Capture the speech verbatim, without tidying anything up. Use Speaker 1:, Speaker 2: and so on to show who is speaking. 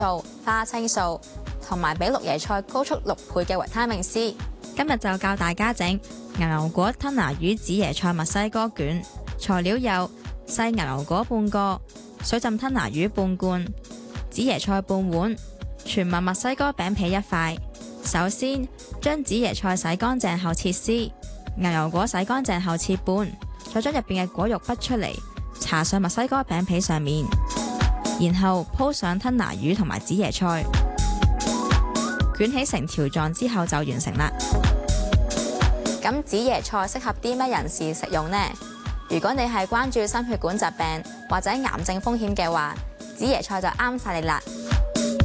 Speaker 1: 素、花青素同埋比綠椰菜高出六倍嘅維他命 C。
Speaker 2: 今日就教大家整牛油果吞拿魚紫椰菜墨西哥卷，材料有細牛油果半個、水浸吞拿魚半罐、紫椰菜半碗、全麥墨西哥餅皮一塊。首先將紫椰菜洗乾淨後切絲，牛油果洗乾淨後切半，再將入邊嘅果肉剝出嚟，搽上墨西哥餅皮上面，然後鋪上吞拿魚同埋紫椰菜，捲起成條狀之後就完成啦。
Speaker 1: 咁紫椰菜適合啲咩人士食用呢？如果你係關注心血管疾病或者癌症風險嘅話，紫椰菜就啱晒你啦。